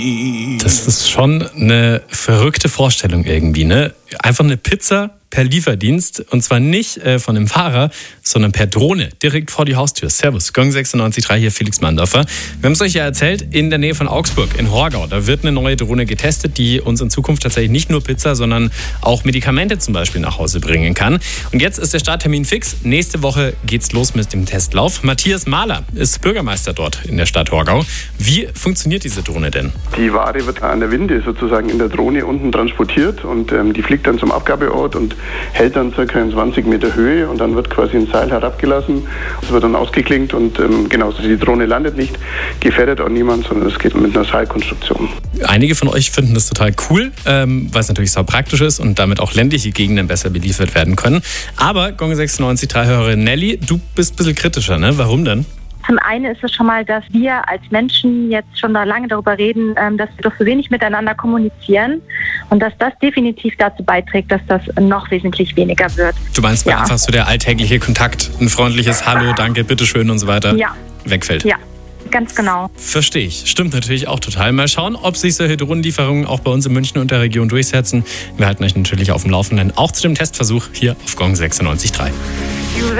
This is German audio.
Das ist schon eine verrückte Vorstellung irgendwie, ne? Einfach eine Pizza per Lieferdienst und zwar nicht von dem Fahrer, sondern per Drohne direkt vor die Haustür. Servus, Gong 96.3, hier Felix Mandorfer. Wir haben es euch ja erzählt, in der Nähe von Augsburg, in Horgau, da wird eine neue Drohne getestet, die uns in Zukunft tatsächlich nicht nur Pizza, sondern auch Medikamente zum Beispiel nach Hause bringen kann. Und jetzt ist der Starttermin fix. Nächste Woche geht's los mit dem Testlauf. Matthias Mahler ist Bürgermeister dort in der Stadt Horgau. Wie funktioniert diese Drohne denn? Die Ware wird an der Winde sozusagen in der Drohne unten transportiert und die fliegt dann zum Abgabeort und hält dann ca. in 20 Meter Höhe und dann wird quasi ein Seil herabgelassen. Es wird dann ausgeklinkt und also die Drohne landet nicht, gefährdet auch niemand, sondern es geht mit einer Seilkonstruktion. Einige von euch finden das total cool, weil es natürlich sau praktisch ist und damit auch ländliche Gegenden besser beliefert werden können. Aber Gong 96.3-Hörerin Nelly, du bist ein bisschen kritischer, ne? Warum denn? Zum einen ist es schon mal, dass wir als Menschen jetzt schon lange darüber reden, dass wir doch so wenig miteinander kommunizieren und dass das definitiv dazu beiträgt, dass das noch wesentlich weniger wird. Du meinst, weil einfach so der alltägliche Kontakt, ein freundliches Hallo, danke, bitteschön und so weiter wegfällt? Ja. Ganz genau. Verstehe ich. Stimmt natürlich auch total. Mal schauen, ob sich solche Drohnenlieferungen auch bei uns in München und der Region durchsetzen. Wir halten euch natürlich auf dem Laufenden, auch zu dem Testversuch hier auf Gong 96.3.